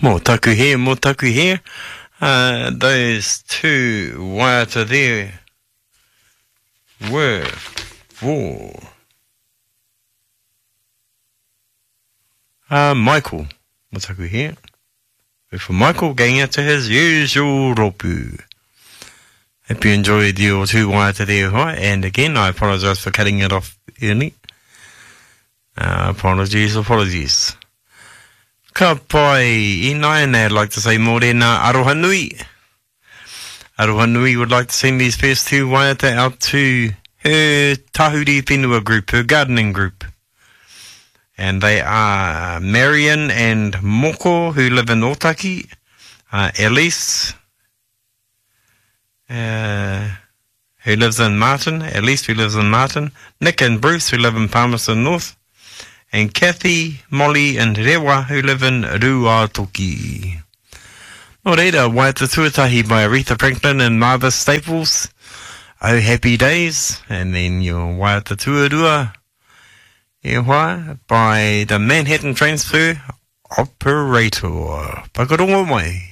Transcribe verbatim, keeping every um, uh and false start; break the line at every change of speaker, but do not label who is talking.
Mo taku here, mo taku here. Uh, those two waiata there were for uh, Michael. Mo taku here. For Michael going out to his usual ropu. Hope you enjoyed your two waiata there, right? And again, I apologise for cutting it off early. Uh, apologies, apologies. Ka pai I nai, and I'd like to say more than uh, Aroha Nui. Aroha Nui would like to send these first two waiata out to her Tahuri Whenua group, her gardening group. And they are Marion and Moko, who live in Otaki, uh, Elise, uh, who lives in Martin, Elise, who lives in Martin, Nick and Bruce, who live in Palmerston North, and Kathy, Molly, and Rewa, who live in Ruatoki. No reira, waiata tuatahi by Aretha Franklin and Martha Staples. Oh, happy days. And then your waiata tuarua, e by the Manhattan Transfer Operator. Pakarongo mai.